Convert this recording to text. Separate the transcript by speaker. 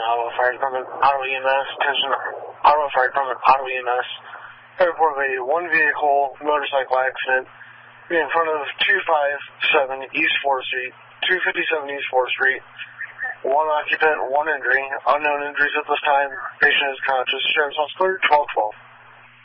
Speaker 1: Ottawa Fire Department, Ottawa EMS. Attention, Ottawa Fire Department, Ottawa EMS. I report of a one-vehicle motorcycle accident in front of 257 East 4th Street, 257 East 4th Street. One occupant, one injury. Unknown injuries at this time. Patient is conscious. Sheriff's House clear, 1212.